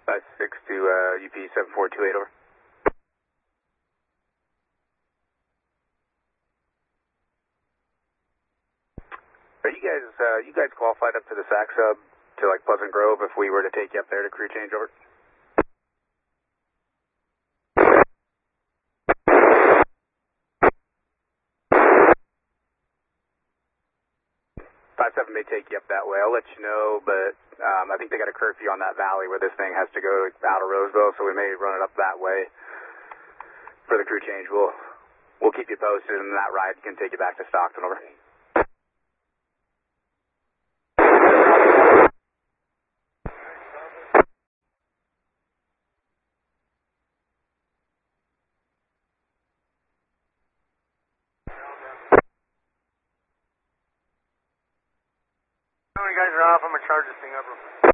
56 to UP 7428, over. Are you guys qualified up to the SAC sub to like Pleasant Grove if we were to take you up there to crew change, over? 57 may take you up that way. I'll let you know, but I think they got a curfew on that valley where this thing has to go out of Roseville, so we may run it up that way for the crew change. We'll keep you posted, and that ride can take you back to Stockton, over. When you guys are off, I'm going to charge this thing up real quick.